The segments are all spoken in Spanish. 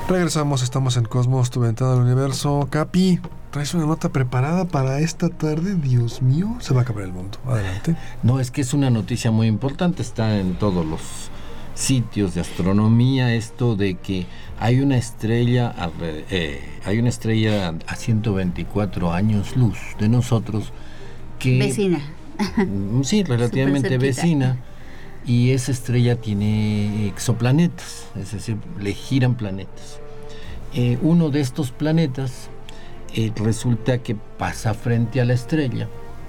Regresamos, estamos en Cosmos, tu ventana al universo. Capi, ¿traes una nota preparada para esta tarde? Dios mío, se va a acabar el mundo. Adelante. No, es que es una noticia muy importante, está en todos los sitios de astronomía, esto de que hay una estrella a 124 años luz de nosotros que... Vecina. Sí, relativamente vecina. Y esa estrella tiene exoplanetas, es decir, le giran planetas. Uno de estos planetas resulta que pasa frente a la estrella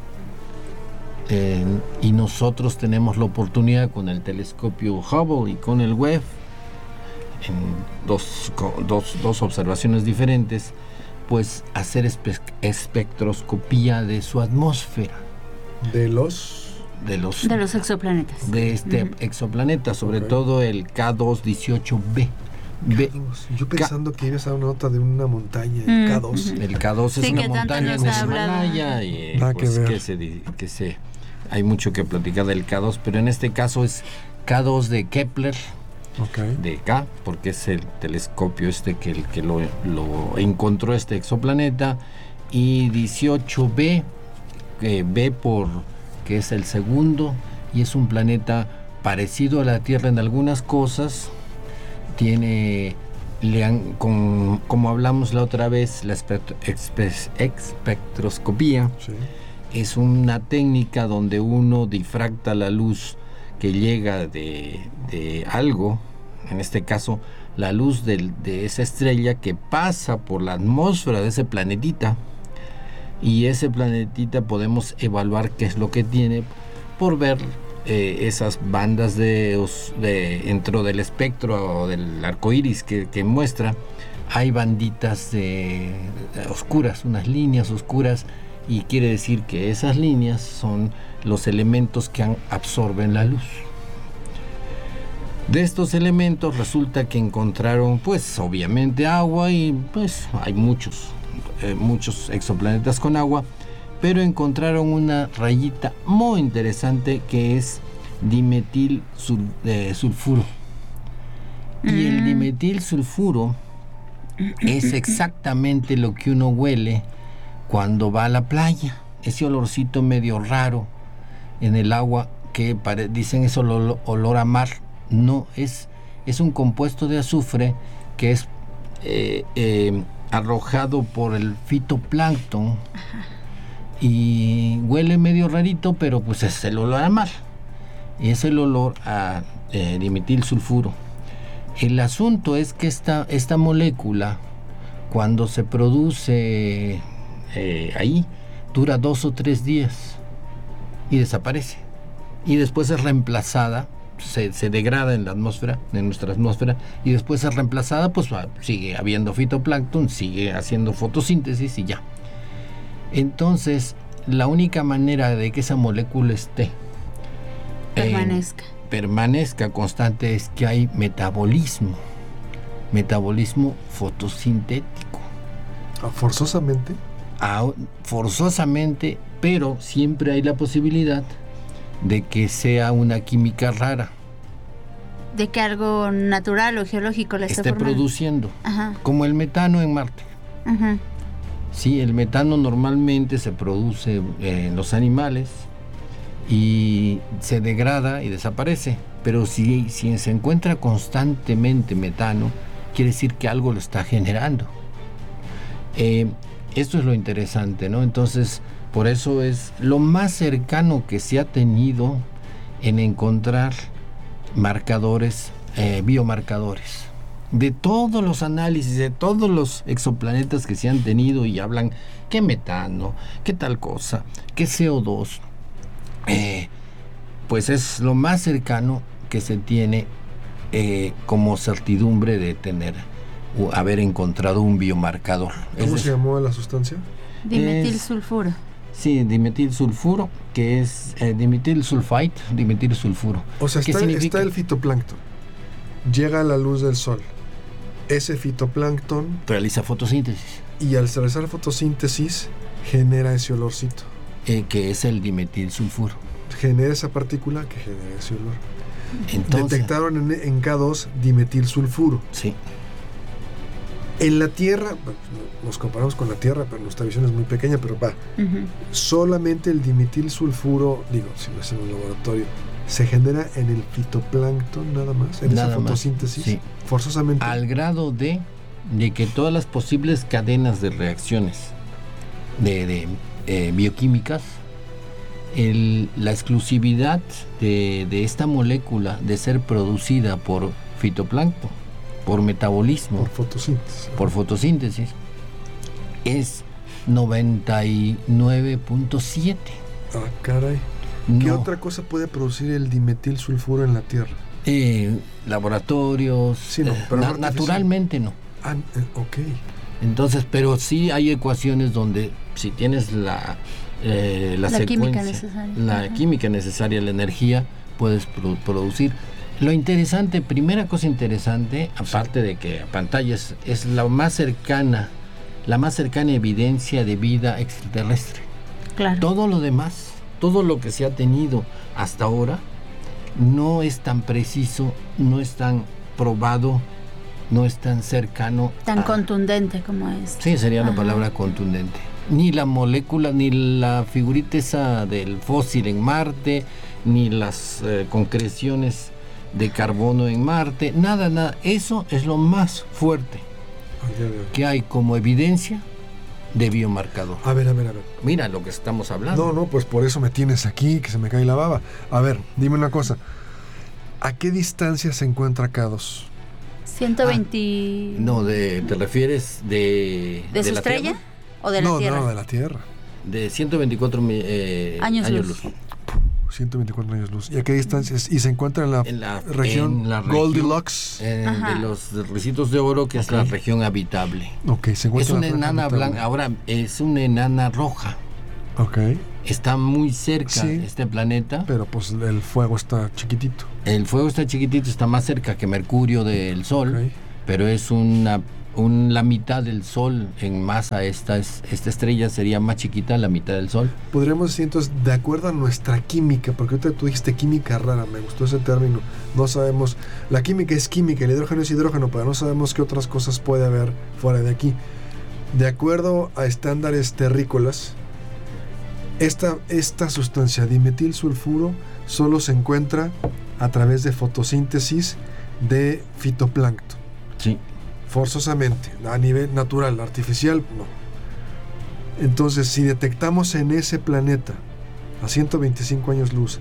y nosotros tenemos la oportunidad con el telescopio Hubble y con el Webb, en dos observaciones diferentes, pues hacer espectroscopía de su atmósfera. De los exoplanetas. De este exoplaneta, sobre todo el K2-18b. Yo pensando que ibas a una nota de una montaña, el K2. El K2 es una montaña en el Himalaya y pues hay mucho que platicar del K2, pero en este caso es K2 de Kepler, de K, porque es el telescopio que lo encontró este exoplaneta, y 18b, que es el segundo, y es un planeta parecido a la Tierra en algunas cosas. Tiene, como hablamos la otra vez, la espectroscopía. Sí. Es una técnica donde uno difracta la luz que llega de algo, en este caso la luz de esa estrella que pasa por la atmósfera de ese planetita. Y ese planetita podemos evaluar qué es lo que tiene por ver esas bandas dentro del espectro o del arco iris que muestra. Hay banditas oscuras, unas líneas oscuras, y quiere decir que esas líneas son los elementos que absorben la luz. De estos elementos resulta que encontraron, pues obviamente agua, y pues hay muchos exoplanetas con agua, pero encontraron una rayita muy interesante que es dimetil sulfuro. Y el dimetil sulfuro es exactamente lo que uno huele cuando va a la playa, ese olorcito medio raro en el agua que dicen es olor a mar. No, es un compuesto de azufre que es arrojado por el fitoplancton. Ajá. Y huele medio rarito, pero pues es el olor a mar, y es el olor a dimetil sulfuro. El asunto es que esta molécula, cuando se produce ahí, dura 2 o 3 días y desaparece, y después es reemplazada, se degrada en la atmósfera, en nuestra atmósfera, y después es reemplazada, pues sigue habiendo fitoplancton, sigue haciendo fotosíntesis y ya. Entonces, la única manera de que esa molécula permanezca constante es que hay metabolismo fotosintético. ¿Forzosamente? Forzosamente, pero siempre hay la posibilidad de que sea una química rara. De que algo natural o geológico la esté produciendo. Ajá. Como el metano en Marte. Ajá. Sí, el metano normalmente se produce en los animales y se degrada y desaparece, pero si se encuentra constantemente metano, quiere decir que algo lo está generando. Esto es lo interesante, ¿no? Entonces, por eso es lo más cercano que se ha tenido en encontrar marcadores, biomarcadores. De todos los análisis, de todos los exoplanetas que se han tenido, y hablan que metano, que tal cosa, que CO2, pues es lo más cercano que se tiene como certidumbre de haber encontrado un biomarcador. ¿Cómo se llamó la sustancia? Dimetilsulfuro. Sí, dimetilsulfuro, que es dimetil sulfite, dimetilsulfuro. O sea, está el fitoplancton, llega a la luz del sol. Ese fitoplancton realiza fotosíntesis. Y al realizar fotosíntesis genera ese olorcito. Que es el dimetilsulfuro. Genera esa partícula que genera ese olor. Entonces, detectaron en K2 dimetilsulfuro. Sí. En la Tierra, nos comparamos con la Tierra, pero nuestra visión es muy pequeña, pero solamente el dimetilsulfuro, si no es en un laboratorio, se genera en el fitoplancton nada más, en esa fotosíntesis, sí. Forzosamente. Al grado de que todas las posibles cadenas de reacciones de bioquímicas, la exclusividad de esta molécula de ser producida por fitoplancton, por metabolismo, por fotosíntesis, es 99.7. Ah, caray. ¿Qué otra cosa puede producir el dimetilsulfuro en la Tierra? Laboratorios, sí, no, pero naturalmente no. Ok. Entonces, pero sí hay ecuaciones donde si tienes la secuencia, química necesaria. La química necesaria, la energía, puedes producir. Lo interesante, primera cosa interesante, aparte de que a pantallas es la más cercana evidencia de vida extraterrestre. Claro. Todo lo demás, todo lo que se ha tenido hasta ahora, no es tan preciso, no es tan probado, no es tan cercano. Tan contundente como es. Sí, sería la palabra contundente. Ni la molécula, ni la figurita esa del fósil en Marte, ni las concreciones de carbono en Marte, nada. Eso es lo más fuerte que hay como evidencia de biomarcador. A ver. Mira lo que estamos hablando. No, pues por eso me tienes aquí, que se me cae la baba. A ver, dime una cosa. ¿A qué distancia se encuentra K2? 120... No, ¿te refieres de su la estrella? Tierra? ¿O de la Tierra? No, de la Tierra. De 124 años luz. 124 años luz. ¿Y a qué distancia? Y se encuentra en la región Goldilocks. De los recitos de oro, que es la región habitable. Ok, se encuentra. Es una enana blanca, ahora es una enana roja. Ok. Está muy cerca de este planeta. Pero pues el fuego está chiquitito. El fuego está chiquitito, está más cerca que Mercurio del Sol, pero es la mitad del Sol en masa. Esta estrella sería más chiquita, la mitad del Sol. Podríamos decir entonces, de acuerdo a nuestra química, porque ahorita tú dijiste química rara, me gustó ese término. No sabemos, la química es química, el hidrógeno es hidrógeno, pero no sabemos qué otras cosas puede haber fuera de aquí. De acuerdo a estándares terrícolas, esta sustancia dimetilsulfuro solo se encuentra a través de fotosíntesis de fitoplancton. Sí. Forzosamente, a nivel natural, artificial, no. Entonces, si detectamos en ese planeta, a 125 años luz,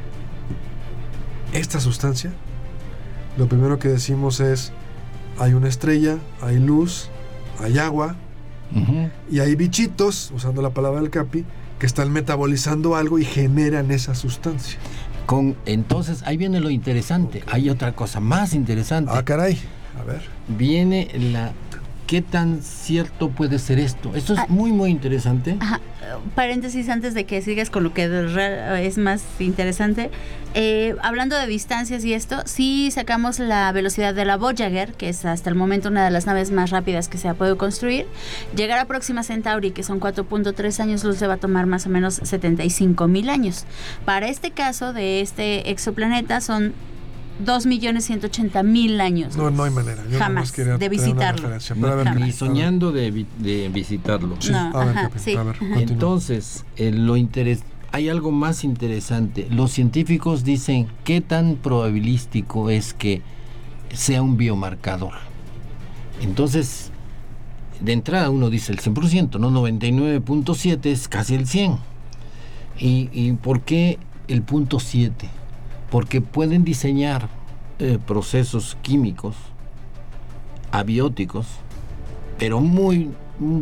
esta sustancia, lo primero que decimos es, hay una estrella, hay luz, hay agua, y hay bichitos, usando la palabra del Capi, que están metabolizando algo y generan esa sustancia. Entonces, ahí viene lo interesante. Hay otra cosa más interesante. Ah, caray. A ver. Viene ¿qué tan cierto puede ser esto? Esto es muy, muy interesante. Paréntesis antes de que sigas con lo que es más interesante. Hablando de distancias y esto, sí sacamos la velocidad de la Voyager, que es hasta el momento una de las naves más rápidas que se ha podido construir. Llegar a Próxima Centauri, que son 4.3 años luz, se va a tomar más o menos 75,000 años. Para este caso de este exoplaneta son 2.180.000 años. No hay manera. Yo jamás de visitarlo. Ni soñando de visitarlo. Sí. No, a ver, entonces, hay algo más interesante. Los científicos dicen qué tan probabilístico es que sea un biomarcador. Entonces, de entrada uno dice el 100%, ¿no? 99.7 es casi el 100. ¿Y por qué el 0.7? Porque pueden diseñar procesos químicos, abióticos, pero un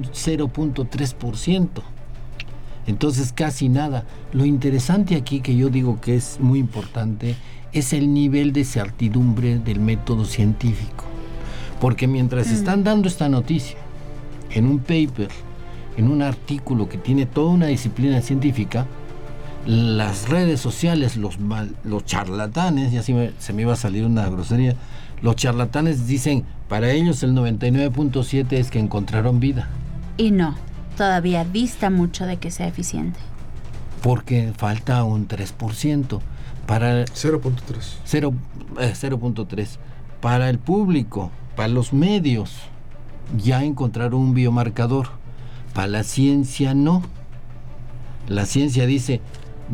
0.3%. Entonces casi nada. Lo interesante aquí, que yo digo que es muy importante, es el nivel de certidumbre del método científico. Porque mientras están dando esta noticia en un paper, en un artículo que tiene toda una disciplina científica, las redes sociales, los charlatanes, y así se me iba a salir una grosería, los charlatanes dicen, para ellos el 99.7 es que encontraron vida. Y no, todavía dista mucho de que sea eficiente. Porque falta un 3%. Para 0.3. 0.3. Para el público, para los medios, ya encontraron un biomarcador. Para la ciencia no. La ciencia dice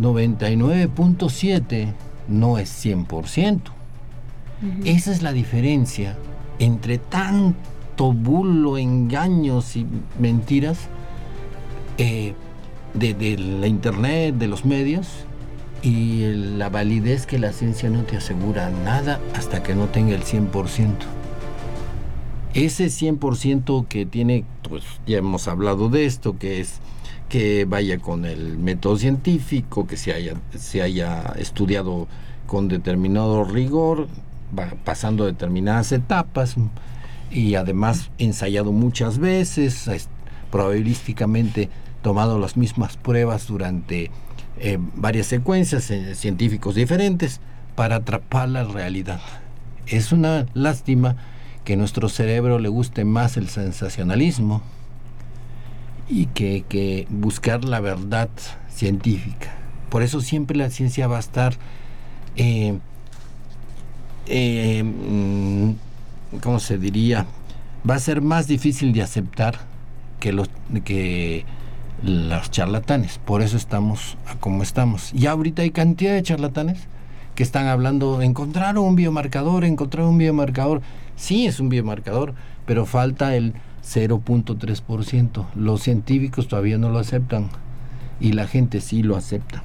99.7 no es 100%. Esa es la diferencia entre tanto bulo, engaños y mentiras de la internet, de los medios, y la validez que la ciencia no te asegura nada hasta que no tenga el 100%. Ese 100% que tiene, pues ya hemos hablado de esto, que es que vaya con el método científico, que se haya estudiado con determinado rigor, pasando determinadas etapas, y además ensayado muchas veces, probabilísticamente tomado las mismas pruebas durante varias secuencias, científicos diferentes, para atrapar la realidad. Es una lástima que a nuestro cerebro le guste más el sensacionalismo y que buscar la verdad científica. Por eso siempre la ciencia va a estar ¿cómo se diría? Va a ser más difícil de aceptar que los charlatanes. Por eso estamos como estamos. Y ahorita hay cantidad de charlatanes que están hablando, encontraron un biomarcador. Sí, es un biomarcador, pero falta el 0.3%. Los científicos todavía no lo aceptan y la gente sí lo acepta.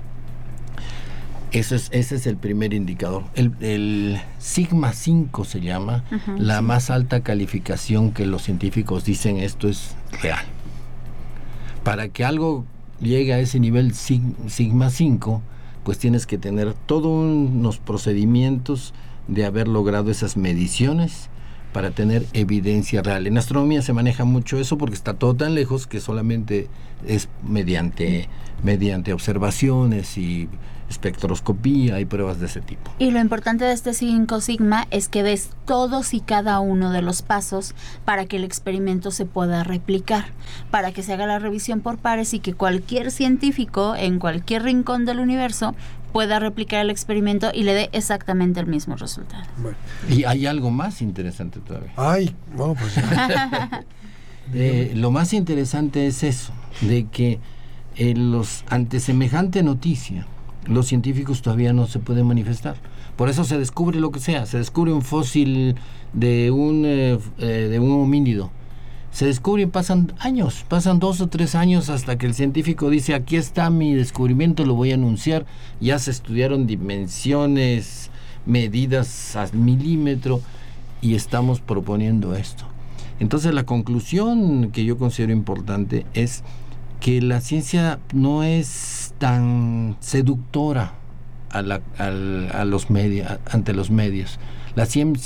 Ese es el primer indicador. El sigma 5 se llama, la más alta calificación que los científicos dicen esto es real. Para que algo llegue a ese nivel sigma 5, pues tienes que tener todos unos procedimientos de haber logrado esas mediciones para tener evidencia real. En astronomía se maneja mucho eso porque está todo tan lejos que solamente es mediante observaciones y espectroscopía y pruebas de ese tipo. Y lo importante de este 5 sigma es que des todos y cada uno de los pasos para que el experimento se pueda replicar, para que se haga la revisión por pares y que cualquier científico en cualquier rincón del universo pueda replicar el experimento y le dé exactamente el mismo resultado. Bueno. Y hay algo más interesante todavía. Bueno, pues ya. Lo más interesante es eso, de que ante semejante noticia, los científicos todavía no se pueden manifestar. Por eso se descubre lo que sea. Se descubre un fósil de un homínido. Se descubre y pasan 2 o 3 años hasta que el científico dice, aquí está mi descubrimiento, lo voy a anunciar. Ya se estudiaron dimensiones, medidas al milímetro y estamos proponiendo esto. Entonces la conclusión que yo considero importante es que la ciencia no es tan seductora ante los medios. La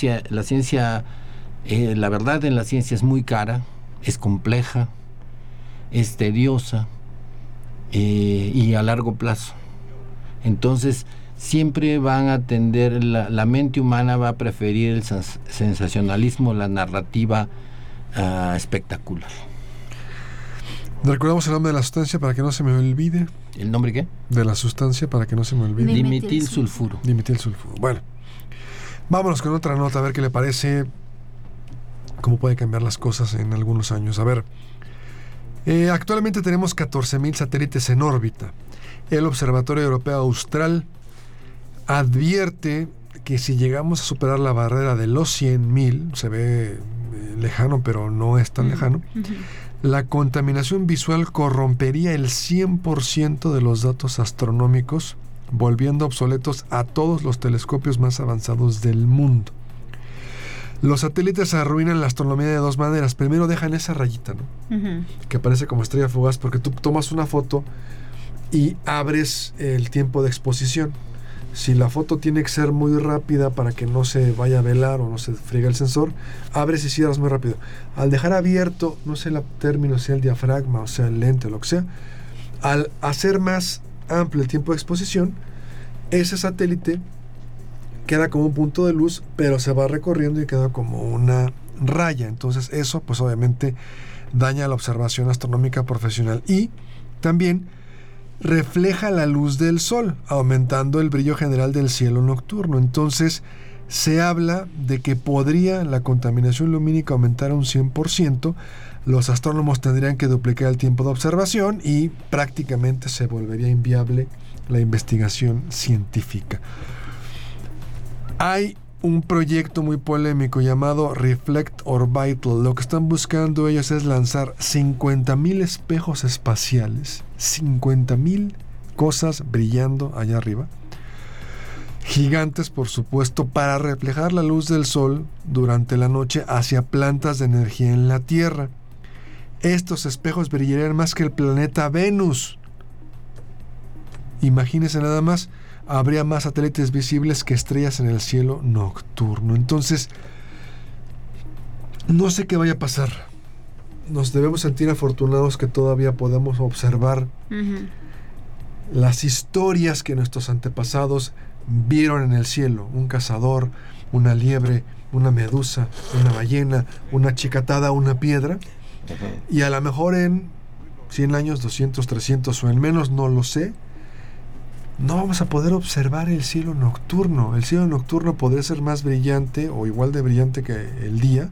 verdad en la ciencia es muy cara, es compleja, es tediosa y a largo plazo. Entonces siempre van a tender, la mente humana va a preferir el sensacionalismo, la narrativa espectacular. Recordamos el nombre de la sustancia para que no se me olvide. ¿El nombre qué? De la sustancia para que no se me olvide. Dimetilsulfuro. Dimetilsulfuro. Bueno, vámonos con otra nota, a ver qué le parece, cómo puede cambiar las cosas en algunos años. A ver, actualmente tenemos 14,000 satélites en órbita. El Observatorio Europeo Austral advierte que si llegamos a superar la barrera de los 100,000, se ve lejano, pero no es tan lejano, la contaminación visual corrompería el 100% de los datos astronómicos, volviendo obsoletos a todos los telescopios más avanzados del mundo. Los satélites arruinan la astronomía de dos maneras. Primero dejan esa rayita, ¿no? Que parece como estrella fugaz, porque tú tomas una foto y abres el tiempo de exposición. Si la foto tiene que ser muy rápida para que no se vaya a velar o no se friegue el sensor, abres y cierras muy rápido. Al dejar abierto, no sé el término, sea el diafragma o sea el lente o lo que sea, al hacer más amplio el tiempo de exposición, ese satélite queda como un punto de luz, pero se va recorriendo y queda como una raya. Entonces eso pues obviamente daña la observación astronómica profesional y también refleja la luz del sol, aumentando el brillo general del cielo nocturno. Entonces se habla de que podría la contaminación lumínica aumentar a un 100%, los astrónomos tendrían que duplicar el tiempo de observación y prácticamente se volvería inviable la investigación científica. Hay un proyecto muy polémico llamado Reflect Orbital. Lo que están buscando ellos es lanzar 50,000 espejos espaciales, 50,000 cosas brillando allá arriba, gigantes por supuesto, para reflejar la luz del sol durante la noche hacia plantas de energía en la Tierra. Estos espejos brillarían más que el planeta Venus. Imagínense nada más, habría más satélites visibles que estrellas en el cielo nocturno. Entonces, no sé qué vaya a pasar. Nos debemos sentir afortunados que todavía podemos observar las historias que nuestros antepasados vieron en el cielo. Un cazador, una liebre, una medusa, una ballena, una chicatada, una piedra. Y a lo mejor en 100 años, 200, 300 o en menos, no lo sé, no vamos a poder observar el cielo nocturno. El cielo nocturno podría ser más brillante o igual de brillante que el día,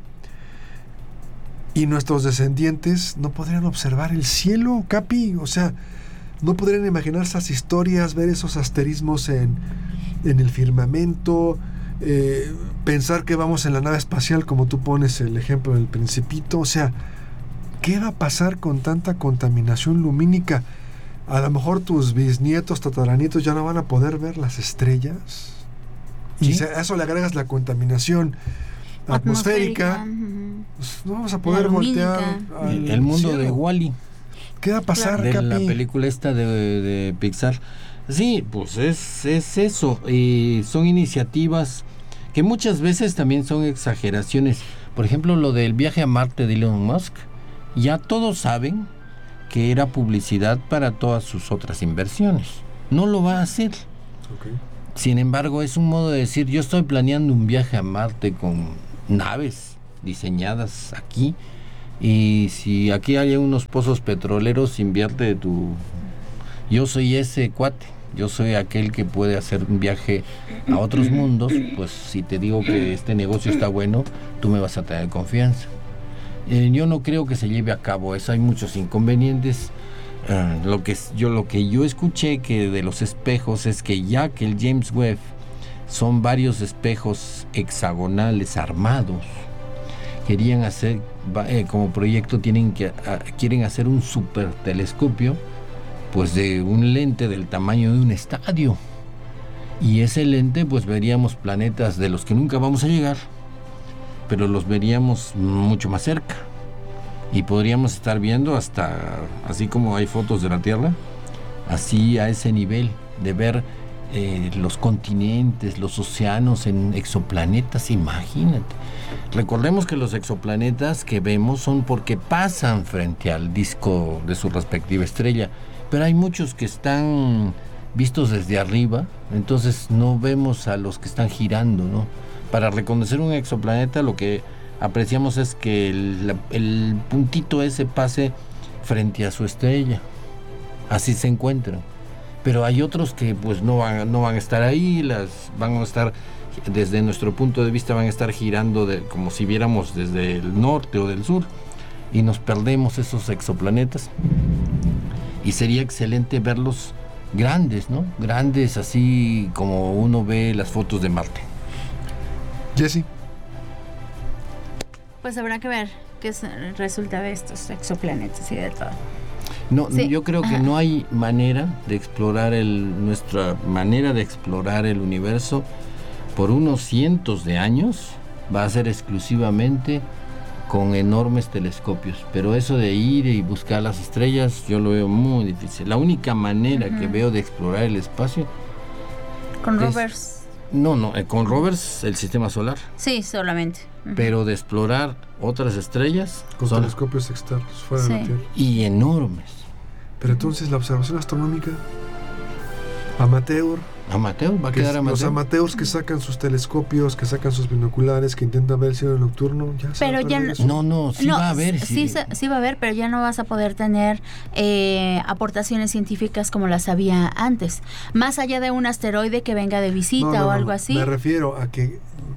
y nuestros descendientes no podrían observar el cielo, Capi. O sea, no podrían imaginar esas historias, ver esos asterismos en el firmamento, pensar que vamos en la nave espacial, como tú pones el ejemplo del Principito. O sea, ¿qué va a pasar con tanta contaminación lumínica? A lo mejor tus bisnietos, tataranitos ya no van a poder ver las estrellas. ¿Sí? Y a eso le agregas la contaminación atmosférica. Pues no vamos a poder voltear el mundo cielo. De Wall-E. ¿Qué va a pasar, de Capi? La película esta de Pixar. Sí, pues es eso. Son iniciativas que muchas veces también son exageraciones. Por ejemplo, lo del viaje a Marte de Elon Musk. Ya todos saben que era publicidad para todas sus otras inversiones. No lo va a hacer. Okay. Sin embargo, es un modo de decir, yo estoy planeando un viaje a Marte con naves diseñadas aquí, y si aquí hay unos pozos petroleros, invierte yo soy ese cuate, yo soy aquel que puede hacer un viaje a otros mundos. Pues si te digo que este negocio está bueno, tú me vas a tener confianza. Yo no creo que se lleve a cabo eso, hay muchos inconvenientes. Lo que yo escuché que de los espejos es que ya que el James Webb son varios espejos hexagonales armados, querían hacer como proyecto, quieren hacer un super telescopio, pues de un lente del tamaño de un estadio, y ese lente pues veríamos planetas de los que nunca vamos a llegar, pero los veríamos mucho más cerca, y podríamos estar viendo hasta, así como hay fotos de la Tierra, así a ese nivel de ver los continentes, los océanos en exoplanetas. Imagínate. Recordemos que los exoplanetas que vemos son porque pasan frente al disco de su respectiva estrella, pero hay muchos que están vistos desde arriba, entonces no vemos a los que están girando, ¿no? Para reconocer un exoplaneta, lo que apreciamos es que el puntito ese pase frente a su estrella. Así se encuentran. Pero hay otros que pues no van a estar ahí, van a estar, desde nuestro punto de vista, van a estar girando como si viéramos desde el norte o del sur, y nos perdemos esos exoplanetas. Y sería excelente verlos grandes, ¿no? Grandes, así como uno ve las fotos de Marte. Jessy. Pues habrá que ver qué resulta de estos exoplanetas y de todo. No, sí. Yo creo que no hay manera de explorar nuestra manera de explorar el universo por unos cientos de años va a ser exclusivamente con enormes telescopios, pero eso de ir y buscar las estrellas yo lo veo muy difícil. La única manera que veo de explorar el espacio con rovers. No, con rovers el sistema solar. Sí, solamente. Pero de explorar otras estrellas con telescopios externos fuera de la Tierra. Y enormes. Pero entonces la observación astronómica amateur va a quedar amateur. Los amateurs que sacan sus telescopios, que sacan sus binoculares, que intentan ver el cielo nocturno, ya se pero ya va a haber. Sí va a haber, pero ya no vas a poder tener aportaciones científicas como las había antes. Más allá de un asteroide que venga de visita o algo así. Me refiero a que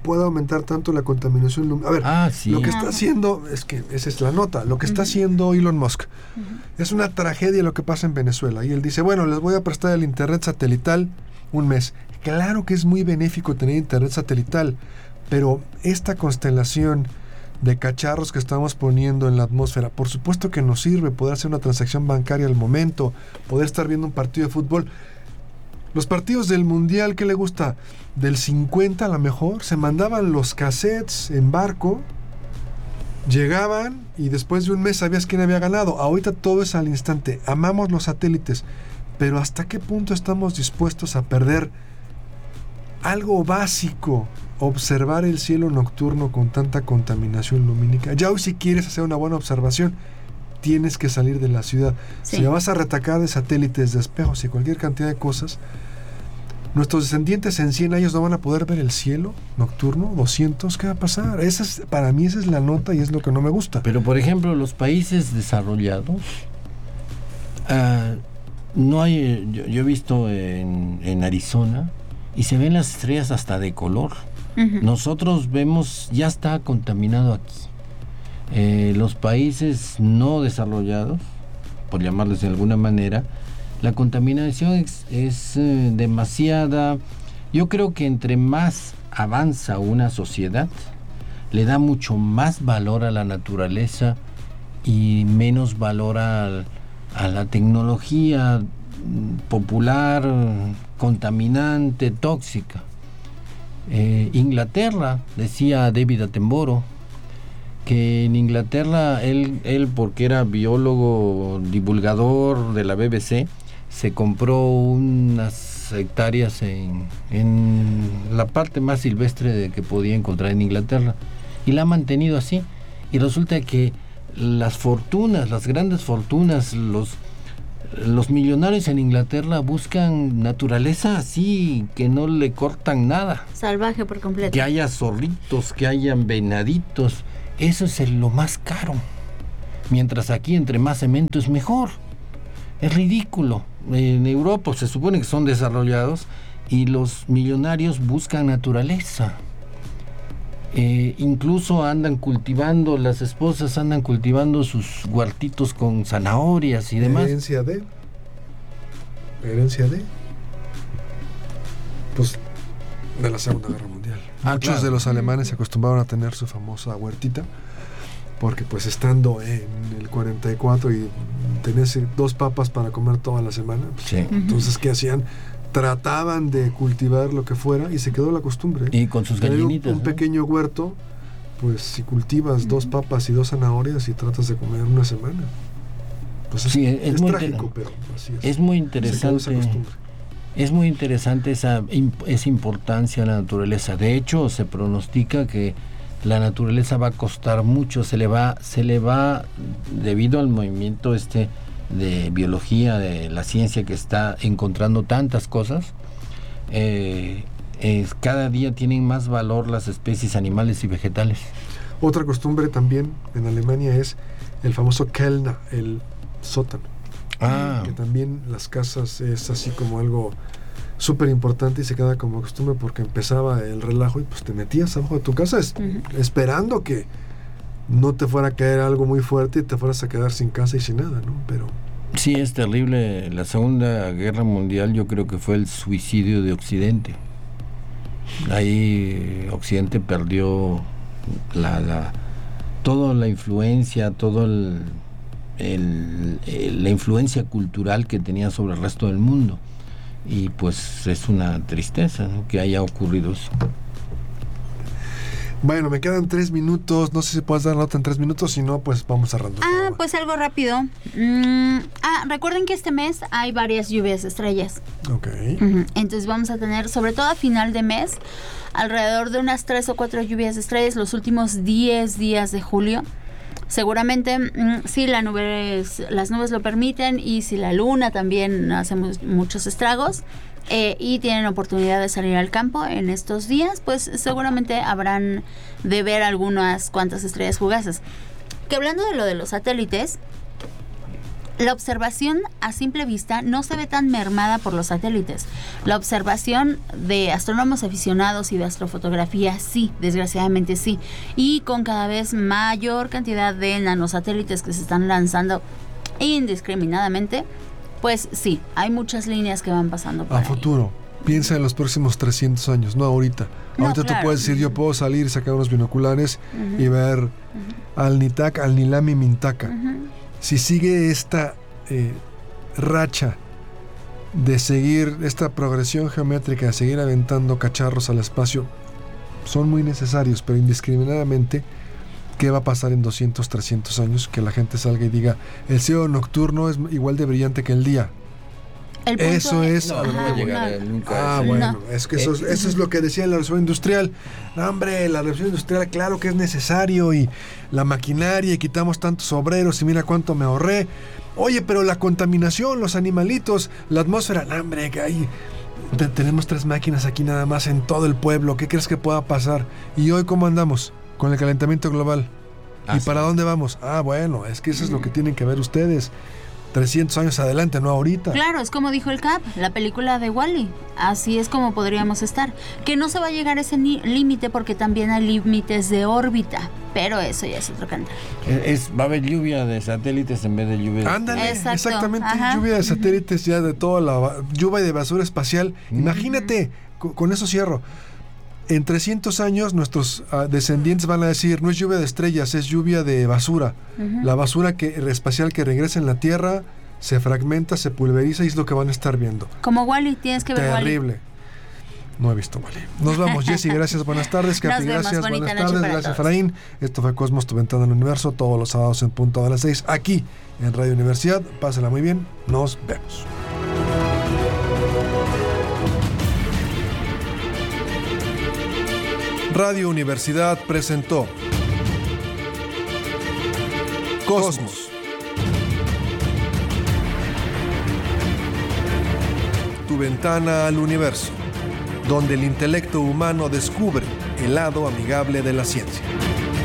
puede aumentar tanto la contaminación lumínica. A ver, sí. Lo que está haciendo, es que esa es la nota, lo que está haciendo Elon Musk es una tragedia lo que pasa en Venezuela. Y él dice, bueno, les voy a prestar el internet satelital un mes. Claro que es muy benéfico tener internet satelital, pero esta constelación de cacharros que estamos poniendo en la atmósfera, por supuesto que nos sirve poder hacer una transacción bancaria al momento, poder estar viendo un partido de fútbol. Los partidos del Mundial, ¿qué le gusta? Del 50 a lo mejor, se mandaban los cassettes en barco, llegaban y después de un mes sabías quién había ganado. Ahorita todo es al instante. Amamos los satélites, pero ¿hasta qué punto estamos dispuestos a perder algo básico? Observar el cielo nocturno con tanta contaminación lumínica. Ya hoy, si quieres hacer una buena observación, tienes que salir de la ciudad. Si la vas a retacar de satélites, de espejos y cualquier cantidad de cosas, nuestros descendientes en 100 años no van a poder ver el cielo nocturno. 200, ¿qué va a pasar? Para mí esa es la nota y es lo que no me gusta. Pero por ejemplo, los países desarrollados, no hay, yo he visto en Arizona y se ven las estrellas hasta de color. Nosotros vemos, ya está contaminado aquí. Los países no desarrollados, por llamarles de alguna manera, la contaminación es demasiada. Yo creo que entre más avanza una sociedad, le da mucho más valor a la naturaleza y menos valor a la tecnología popular, contaminante, tóxica. Inglaterra, decía David Attenborough, que en Inglaterra él porque era biólogo divulgador de la BBC, se compró unas hectáreas en la parte más silvestre que podía encontrar en Inglaterra y la ha mantenido así, y resulta que las grandes fortunas, los millonarios en Inglaterra buscan naturaleza así, que no le cortan nada, salvaje por completo, que haya zorritos, que hayan venaditos. Eso es lo más caro. Mientras aquí entre más cemento es mejor. Es ridículo. En Europa se supone que son desarrollados y los millonarios buscan naturaleza. Incluso las esposas andan cultivando sus huertitos con zanahorias y demás. Herencia de pues de la Segunda Guerra Mundial. Muchos de los alemanes se acostumbraron a tener su famosa huertita, porque pues estando en el 44 y tenés 2 papas para comer toda la semana, pues, sí. Entonces, ¿qué hacían? Trataban de cultivar lo que fuera y se quedó la costumbre. Y con sus gallinitas. Un pequeño huerto, pues si cultivas 2 papas y 2 zanahorias y tratas de comer una semana, pues sí, es muy trágico, pero así es. Es muy interesante. Es muy interesante esa importancia de la naturaleza. De hecho, se pronostica que la naturaleza va a costar mucho, se le va debido al movimiento de biología, de la ciencia que está encontrando tantas cosas. Cada día tienen más valor las especies animales y vegetales. Otra costumbre también en Alemania es el famoso Kellner, el sótano. Que también las casas es así como algo súper importante y se queda como costumbre, porque empezaba el relajo y pues te metías abajo de tu casa esperando que no te fuera a caer algo muy fuerte y te fueras a quedar sin casa y sin nada, ¿no? Pero sí, es terrible. La Segunda Guerra Mundial yo creo que fue el suicidio de Occidente. Ahí Occidente perdió toda la influencia, la influencia cultural que tenía sobre el resto del mundo, y pues es una tristeza, ¿no?, que haya ocurrido eso. Bueno, me quedan 3 minutos, no sé si puedes dar nota en 3 minutos, si no, pues vamos cerrando. Pues algo rápido. Recuerden que este mes hay varias lluvias de estrellas. Ok. Entonces vamos a tener, sobre todo a final de mes, alrededor de unas 3 o 4 lluvias de estrellas los últimos 10 días de julio. Seguramente si las nubes lo permiten y si la luna también hace muchos estragos y tienen oportunidad de salir al campo en estos días, pues seguramente habrán de ver algunas cuantas estrellas fugaces. Que hablando de lo de los satélites, La observación a simple vista no se ve tan mermada por los satélites. La observación de astrónomos aficionados y de astrofotografía sí, desgraciadamente sí. Y con cada vez mayor cantidad de nanosatélites que se están lanzando indiscriminadamente, pues sí, hay muchas líneas que van pasando por A ahí. futuro. Piensa en los próximos 300 años, no ahorita. No, Ahorita claro. tú puedes decir, yo puedo salir, sacar unos binoculares y ver al Nitak, al Nilami Mintaka. Si sigue esta racha de seguir esta progresión geométrica, de seguir aventando cacharros al espacio, son muy necesarios, pero indiscriminadamente, ¿qué va a pasar en 200, 300 años? Que la gente salga y diga, el cielo nocturno es igual de brillante que el día. El punto Eso es... No, no va a llegar nunca a Ah, ese- bueno, No. es que eso es lo que decía la revolución industrial. No, hombre, la revolución industrial, claro que es necesario, y la maquinaria, y quitamos tantos obreros, y mira cuánto me ahorré. Oye, pero la contaminación, los animalitos, la atmósfera, no, hombre, que hay... Tenemos 3 máquinas aquí nada más en todo el pueblo. ¿Qué crees que pueda pasar? ¿Y hoy cómo andamos? Con el calentamiento global. ¿Y para dónde vamos? Ah, bueno, es que eso es lo que tienen que ver ustedes. 300 años adelante, no ahorita. Claro, es como dijo el Cap, la película de Wall-E. Así es como podríamos estar. Que no se va a llegar a ese límite porque también hay límites de órbita. Pero eso ya es otro cantar. Va a haber lluvia de satélites en vez de lluvia de... Ándale, Exacto, exactamente, ajá. lluvia de satélites ya de toda la lluvia de basura espacial. Imagínate, con eso cierro. En 300 años nuestros descendientes van a decir, no es lluvia de estrellas, es lluvia de basura. La basura espacial que regresa en la Tierra se fragmenta, se pulveriza y es lo que van a estar viendo. Como Wall-E, tienes que ver Wall-E. Terrible. No he visto Wall-E. Nos vamos, Jessy, gracias, buenas tardes. Nos Capi, vemos, gracias, bonita buenas noche tardes. para Gracias, todos. Efraín. Esto fue Cosmos, tu ventana al universo, todos los sábados en punto a las 6, aquí en Radio Universidad. Pásala muy bien, nos vemos. Radio Universidad presentó Cosmos. Tu ventana al universo, donde el intelecto humano descubre el lado amigable de la ciencia.